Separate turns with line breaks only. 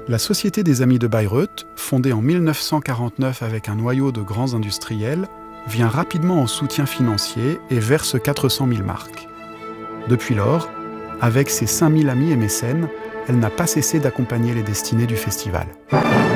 La Société des Amis de Bayreuth, fondée en 1949 avec un noyau de grands industriels, vient rapidement en soutien financier et verse 400 000 marks. Depuis lors, avec ses 5 000 amis et mécènes, elle n'a pas cessé d'accompagner les destinées du festival.